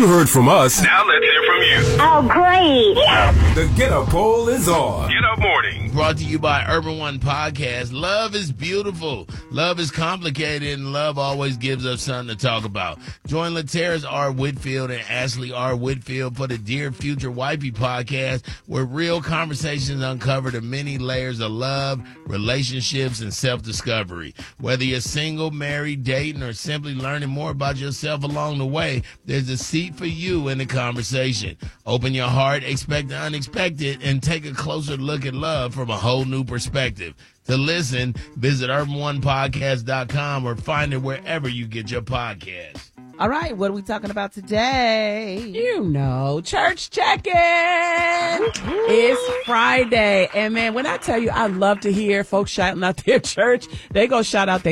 You heard from us. Now let's hear from you. Oh, great. Yes. The Get Up poll is on. Get Up Morning. Brought to you by Urban One Podcast. Love is beautiful. Love is complicated, and love always gives us something to talk about. Join Laterras R. Whitfield and Ashley R. Whitfield for the Dear Future Wifey podcast, where real conversations uncover the many layers of love, relationships, and self-discovery. Whether you're single, married, dating, or simply learning more about yourself along the way, there's a seat for you in the conversation. Open your heart, expect the unexpected, and take a closer look at love from a whole new perspective. To listen, visit urbanonepodcast.com or find it wherever you get your podcasts. All right, what are we talking about today? You know, church check-in. It's Friday. And man, when I tell you I love to hear folks shouting out their church, they go shout out their